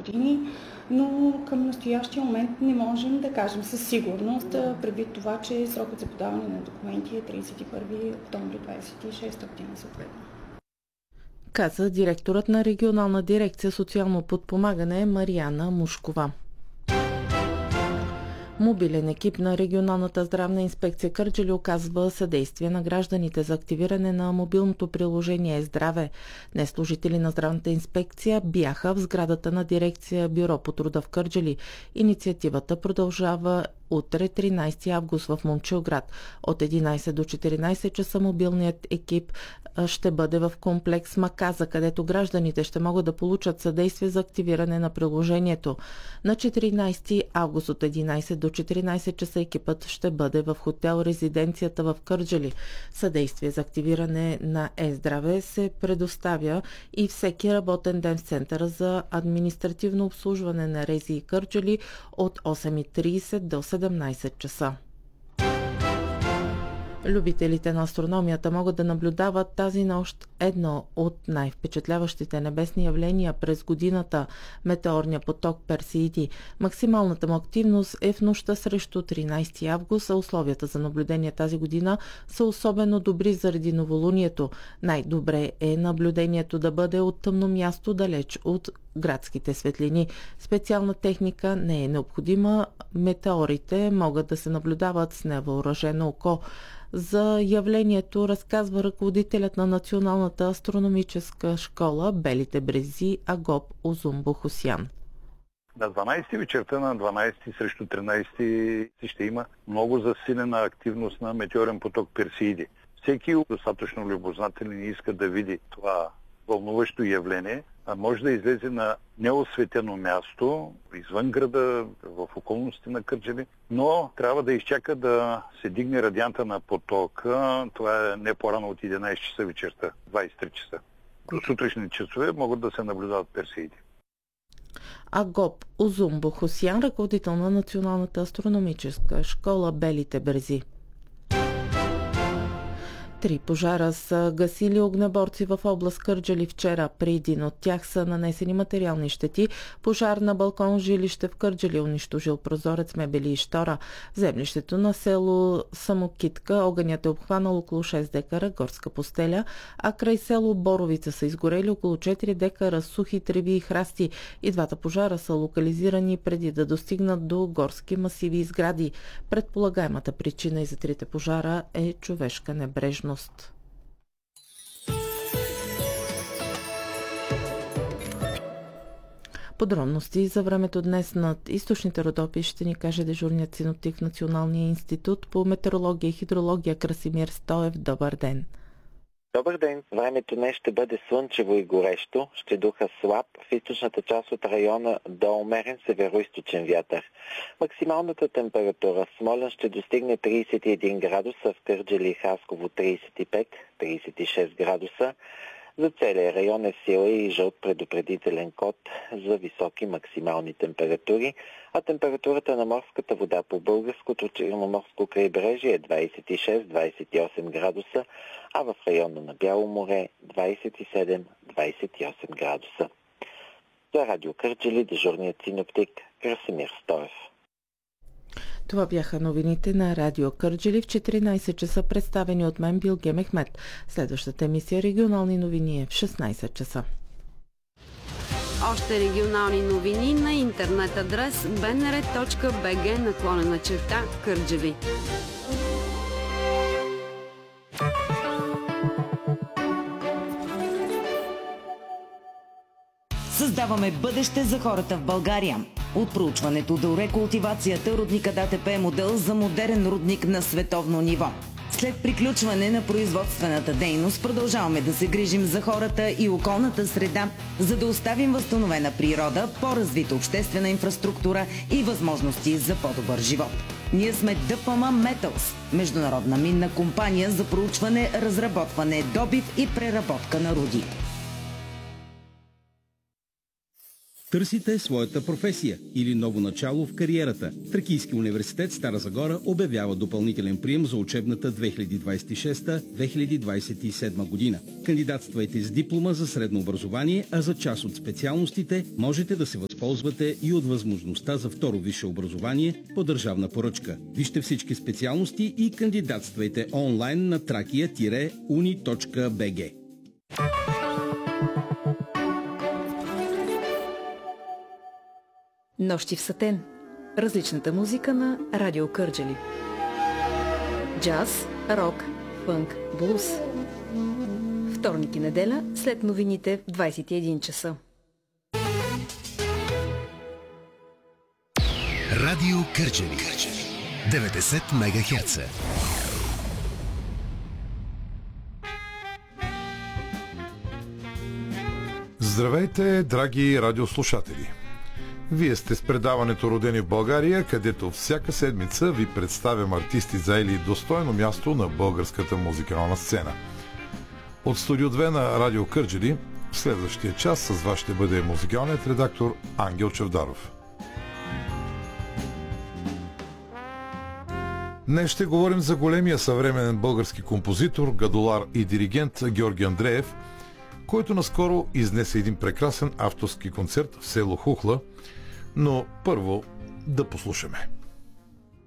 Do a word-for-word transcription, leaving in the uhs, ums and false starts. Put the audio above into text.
години, но към настоящия момент не можем да кажем със сигурност, предвид това, че срокът за подаване на документи е тридесет и първи октомври двадесет и шеста година съответно. Каза директорът на регионална дирекция социално подпомагане Мариана Мушкова. Мобилен екип на регионалната здравна инспекция Кърджали оказва съдействие на гражданите за активиране на мобилното приложение Е-здраве. Днес служители на здравната инспекция бяха в сградата на дирекция Бюро по труда в Кърджали. Инициативата продължава утре, тринадесети август, в Момчилград. От единадесет до четиринадесет часа мобилният екип ще бъде в комплекс Маказа, където гражданите ще могат да получат съдействие за активиране на приложението. На четиринадесети август от единадесет до четиринадесет часа екипът ще бъде в хотел Резиденцията в Кърджали. Съдействие за активиране на Е-здраве се предоставя и всеки работен ден в Центъра за административно обслужване на РЗИ и Кърджали от осем и тридесет до седемнадесет часа. Любителите на астрономията могат да наблюдават тази нощ едно от най-впечатляващите небесни явления през годината – метеорния поток Персеиди. Максималната му активност е в нощта срещу тринадесети август, а условията за наблюдение тази година са особено добри заради новолунието. Най-добре е наблюдението да бъде от тъмно място, далеч от градските светлини. Специална техника не е необходима. Метеорите могат да се наблюдават с невъоръжено око. За явлението разказва ръководителят на Националната астрономическа школа Белите брези Агоп Узумбо Хусян. На дванадесети вечерта, на дванадесети срещу тринадесети ще има много засилена активност на метеорен поток Персеиди. Всеки достатъчно любознателен иска да види това вълнуващо явление, а може да излезе на неосветено място, извън града, в околностите на Кърджали, но трябва да изчака да се дигне радианта на потока. Това е не по-рано от единадесет часа вечерта, двадесет и три часа. До сутрешни часове могат да се наблюдават Персеиди. Агоп Узумбо Хусян, ръководител на Националната астрономическа школа Белите брези. Три пожара са гасили огнеборци в област Кърджали вчера. При един от тях са нанесени материални щети. Пожар на балкон жилище в Кърджали унищожил прозорец, мебели и штора. В землището на село Самокитка огънят е обхванал около шест декара горска пустеля, а край село Боровица са изгорели около четири декара сухи треви и храсти. И двата пожара са локализирани преди да достигнат до горски масиви и сгради. Предполагаемата причина и за трите пожара е човешка небрежност. Подробности за времето днес над източните Родопи ще ни каже дежурният синоптик в Националния институт по метеорология и хидрология Красимир Стоев. Добър ден! Добър ден! Времето днес ще бъде слънчево и горещо, ще духа слаб в източната част от района до умерен североизточен вятър. Максималната температура в Смолян ще достигне тридесет и един градуса, в Кърджали и Хасково тридесет и пет до тридесет и шест градуса. За целия район е в сила и жълт предупредителен код за високи максимални температури, а температурата на морската вода по българското черноморско крайбрежие е двадесет и шест до двадесет и осем градуса, а в района на Бяло море двадесет и седем до двадесет и осем градуса. За Радио Кърджали дежурният синоптик Красимир Стоев. Това бяха новините на Радио Кърджали в четиринадесет часа, представени от мен Билге Мехмет. Следващата емисия регионални новини е в шестнадесет часа. Още регионални новини на интернет адрес би ен ар точка би джи наклонена черта Кърджали. Създаваме бъдеще за хората в България. От проучването до рекултивацията рудника ДАТП е модел за модерен рудник на световно ниво. След приключване на производствената дейност продължаваме да се грижим за хората и околната среда, за да оставим възстановена природа, по-развита обществена инфраструктура и възможности за по-добър живот. Ние сме ДПМ Metals, международна минна компания за проучване, разработване, добив и преработка на руди. Търсите своята професия или ново начало в кариерата. Тракийски университет Стара Загора обявява допълнителен прием за учебната две хиляди двадесет и шеста - две хиляди двадесет и седма година. Кандидатствайте с диплома за средно образование, а за част от специалностите можете да се възползвате и от възможността за второ висше образование по държавна поръчка. Вижте всички специалности и кандидатствайте онлайн на тракия уни точка би джи. Нощи в Сатен. Различната музика на Радио Кърджали. Джаз, рок, фънк, блуз. Вторник и неделя след новините в двадесет и един часа. Радио Кърджали. деветдесет мегахерца. Здравейте, драги радиослушатели! Вие сте с предаването "Родени в България", където всяка седмица ви представям артисти, заели достойно място на българската музикална сцена. От студио две на Радио Кърджали в следващия час с вас ще бъде музикалният редактор Ангел Чавдаров. Днес ще говорим за големия съвременен български композитор, гадолар и диригент Георги Андреев, който наскоро изнесе един прекрасен авторски концерт в село Хухла, но първо да послушаме.